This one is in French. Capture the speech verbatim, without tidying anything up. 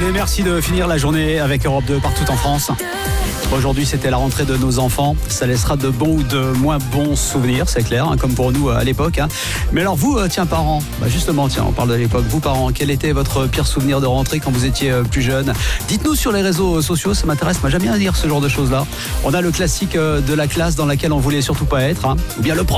Allez, merci de finir la journée avec Europe deux partout en France. Aujourd'hui, c'était la rentrée de nos enfants. Ça laissera de bons ou de moins bons souvenirs, c'est clair, hein, comme pour nous à l'époque. Hein. Mais alors vous, euh, tiens, parents, bah justement, tiens, on parle de l'époque. Vous, parents, quel était votre pire souvenir de rentrée quand vous étiez euh, plus jeune? Dites-nous sur les réseaux sociaux, ça m'intéresse. Moi, j'aime bien dire ce genre de choses-là. On a le classique euh, de la classe dans laquelle on voulait surtout pas être, hein, ou bien le prof